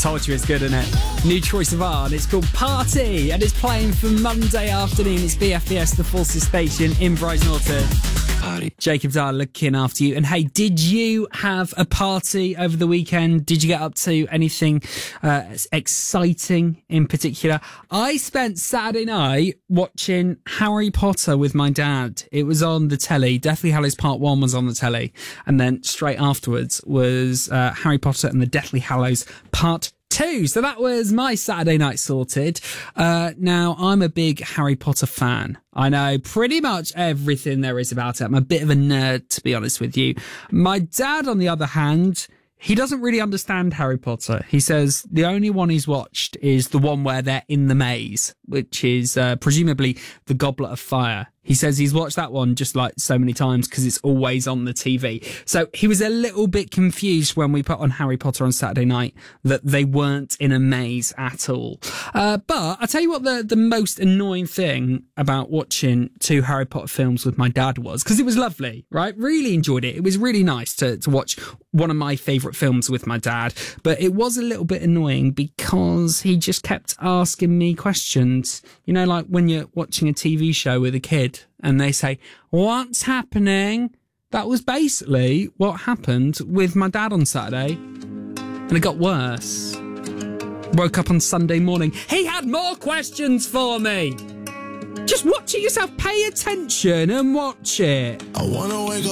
Told you it's good, isn't it? New Troye Sivan. It's called Party, and it's playing for Monday afternoon. It's BFBS, the Forces Station in Brighton Norton. Party. Jacob Dyer looking after you. And hey, did you have a party over the weekend? Did you get up to anything exciting in particular? I spent Saturday night watching Harry Potter with my dad. It was on the telly. Deathly Hallows Part 1 was on the telly. And then straight afterwards was Harry Potter and the Deathly Hallows Part 2. So that was my Saturday night sorted. Now, I'm a big Harry Potter fan. I know pretty much everything there is about it. I'm a bit of a nerd, to be honest with you. My dad, on the other hand, he doesn't really understand Harry Potter. He says the only one he's watched is the one where they're in the maze, which is presumably the Goblet of Fire. He says he's watched that one just like so many times because it's always on the TV. So he was a little bit confused when we put on Harry Potter on Saturday night that they weren't in a maze at all. But I'll tell you what the most annoying thing about watching 2 Harry Potter films with my dad was, because it was lovely, right? Really enjoyed it. It was really nice to watch one of my favourite films with my dad. But it was a little bit annoying because he just kept asking me questions. You know, like when you're watching a TV show with a kid and they say, "What's happening?" That was basically what happened with my dad on Saturday. And it got worse. Woke up on Sunday morning. He had more questions for me. Just watch it yourself. Pay attention and watch it. I wanna wake up.